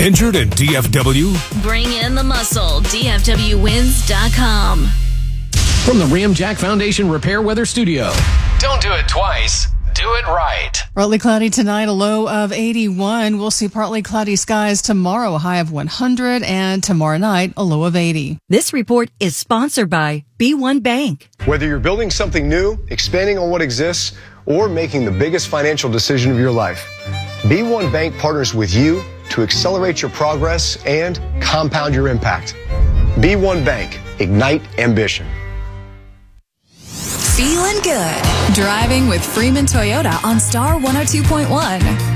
Injured in DFW? Bring in the muscle. DFWwins.com. From the Ramjack Foundation Repair Weather Studio. Don't do it twice. Do it right. Partly cloudy tonight, a low of 81. We'll see partly cloudy skies tomorrow, a high of 100, and tomorrow night, a low of 80. This report is sponsored by B1 Bank. Whether you're building something new, expanding on what exists, or making the biggest financial decision of your life, B1 Bank partners with you to accelerate your progress and compound your impact. B1 Bank, ignite ambition. Feeling good. Driving with Freeman Toyota on Star 102.1.